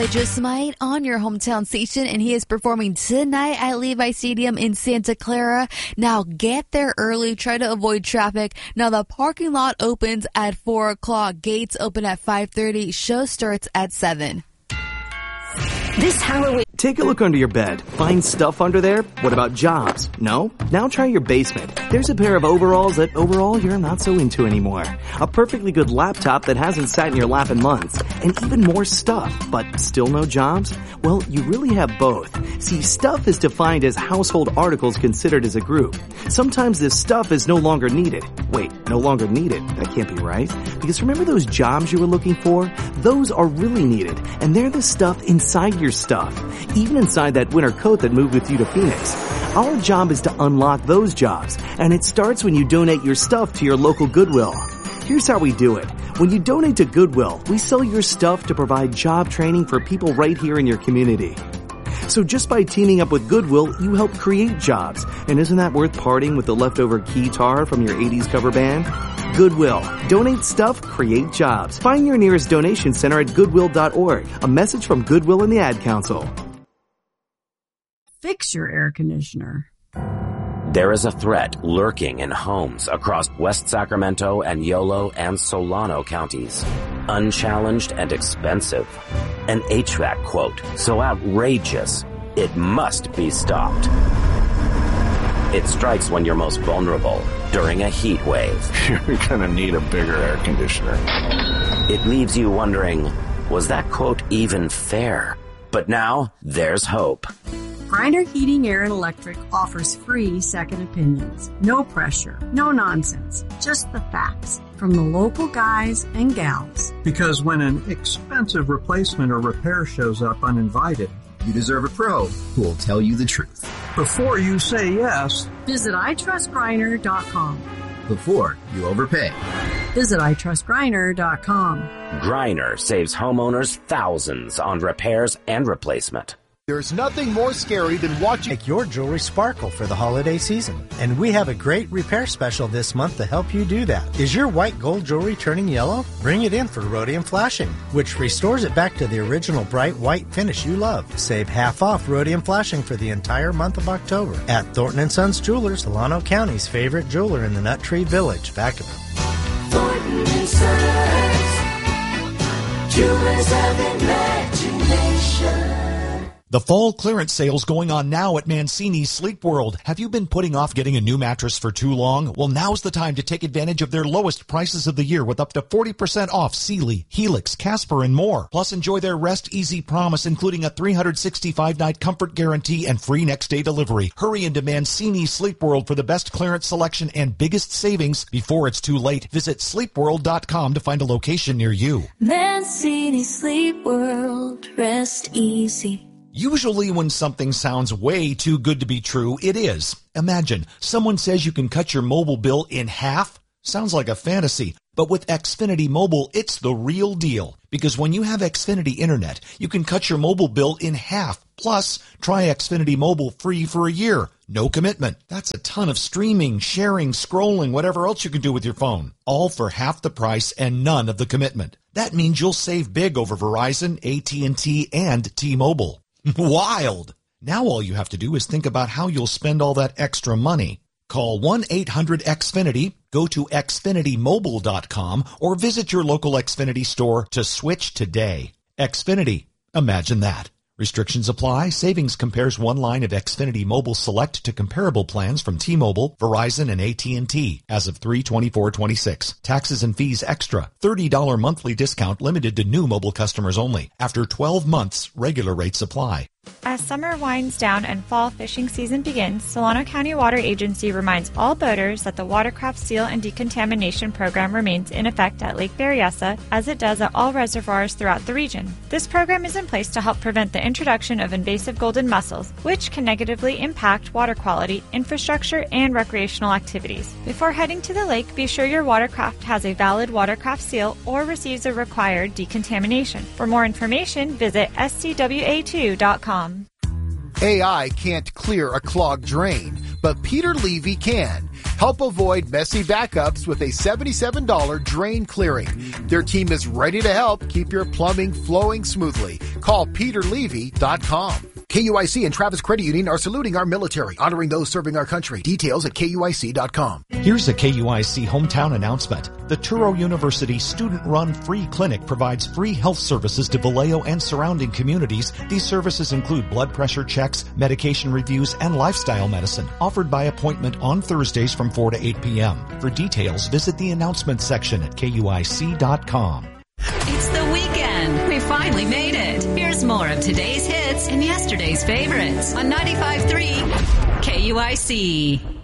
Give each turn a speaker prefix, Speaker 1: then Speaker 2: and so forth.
Speaker 1: Just Might on your hometown station, and he is performing tonight at Levi Stadium in Santa Clara. Now get there early, try to avoid traffic. Now the parking lot opens at 4 o'clock, gates open at 5:30, show starts at 7.
Speaker 2: This Halloween.
Speaker 3: Take a look under your bed. Find stuff under there? What about jobs? No? Now try your basement. There's a pair of overalls that overall you're not so into anymore. A perfectly good laptop that hasn't sat in your lap in months. And even more stuff, but still no jobs? Well, you really have both. See, stuff is defined as household articles considered as a group. Sometimes this stuff is no longer needed. Wait, no longer needed? That can't be right. Because remember those jobs you were looking for? Those are really needed. And they're the stuff inside your stuff. Even inside that winter coat that moved with you to Phoenix. Our job is to unlock those jobs, and it starts when you donate your stuff to your local Goodwill. Here's how we do it. When you donate to Goodwill, we sell your stuff to provide job training for people right here in your community. So just by teaming up with Goodwill, you help create jobs. And isn't that worth parting with the leftover guitar from your 80s cover band? Goodwill. Donate stuff, create jobs. Find your nearest donation center at goodwill.org. A message from Goodwill and the Ad Council.
Speaker 4: Fix your air conditioner.
Speaker 5: There is a threat lurking in homes across West Sacramento and Yolo and Solano counties. Unchallenged and expensive. An HVAC quote so outrageous, it must be stopped. It strikes when you're most vulnerable, during a heat wave.
Speaker 6: You're gonna need a bigger air conditioner.
Speaker 5: It leaves you wondering, was that quote even fair? But now, there's hope.
Speaker 4: Griner Heating, Air, and Electric offers free second opinions. No pressure, no nonsense, just the facts from the local guys and gals.
Speaker 7: Because when an expensive replacement or repair shows up uninvited,
Speaker 8: you deserve a pro who will tell you the truth.
Speaker 7: Before you say yes,
Speaker 4: visit itrustgriner.com.
Speaker 8: Before you overpay,
Speaker 4: visit itrustgriner.com.
Speaker 5: Griner saves homeowners thousands on repairs and replacement.
Speaker 9: There's nothing more scary than watching
Speaker 10: make your jewelry sparkle for the holiday season. And we have a great repair special this month to help you do that. Is your white gold jewelry turning yellow? Bring it in for rhodium flashing, which restores it back to the original bright white finish you love. Save half off rhodium flashing for the entire month of October at Thornton & Sons Jewelers, Solano County's favorite jeweler in the Nut Tree Village, Vacaville.
Speaker 11: Thornton & Sons, Jewelers of Imagination.
Speaker 12: The fall clearance sale's going on now at Mancini's Sleep World. Have you been putting off getting a new mattress for too long? Well, now's the time to take advantage of their lowest prices of the year with up to 40% off Sealy, Helix, Casper, and more. Plus, enjoy their Rest Easy Promise, including a 365-night comfort guarantee and free next-day delivery. Hurry into Mancini's Sleep World for the best clearance selection and biggest savings before it's too late. Visit sleepworld.com to find a location near you.
Speaker 11: Mancini Sleep World. Rest easy.
Speaker 12: Usually when something sounds way too good to be true, it is. Imagine, someone says you can cut your mobile bill in half. Sounds like a fantasy. But with Xfinity Mobile, it's the real deal. Because when you have Xfinity Internet, you can cut your mobile bill in half. Plus, try Xfinity Mobile free for a year. No commitment. That's a ton of streaming, sharing, scrolling, whatever else you can do with your phone. All for half the price and none of the commitment. That means you'll save big over Verizon, AT&T, and T-Mobile. Wild! Now all you have to do is think about how you'll spend all that extra money. Call 1-800-XFINITY, go to xfinitymobile.com, or visit your local Xfinity store to switch today. Xfinity. Imagine that. Restrictions apply. Savings compares one line of Xfinity Mobile Select to comparable plans from T-Mobile, Verizon, and AT&T as of 3/24/26. Taxes and fees extra. $30 monthly discount limited to new mobile customers only. After 12 months, regular rates apply.
Speaker 13: As summer winds down and fall fishing season begins, Solano County Water Agency reminds all boaters that the Watercraft Seal and Decontamination Program remains in effect at Lake Berryessa, as it does at all reservoirs throughout the region. This program is in place to help prevent the introduction of invasive golden mussels, which can negatively impact water quality, infrastructure, and recreational activities. Before heading to the lake, be sure your watercraft has a valid Watercraft Seal or receives a required decontamination. For more information, visit scwa2.com.
Speaker 9: AI can't clear a clogged drain, but Peter Levy can. Help avoid messy backups with a $77 drain clearing. Their team is ready to help keep your plumbing flowing smoothly. Call PeterLevy.com. KUIC and Travis Credit Union are saluting our military, honoring those serving our country. Details at KUIC.com.
Speaker 12: Here's a KUIC hometown announcement. The Touro University student-run free clinic provides free health services to Vallejo and surrounding communities. These services include blood pressure checks, medication reviews, and lifestyle medicine, offered by appointment on Thursdays from 4 to 8 p.m. For details, visit the announcement section at KUIC.com.
Speaker 14: It's the weekend. We finally made it. Here's more of today's hits and yesterday's favorites on 95.3 KUIC.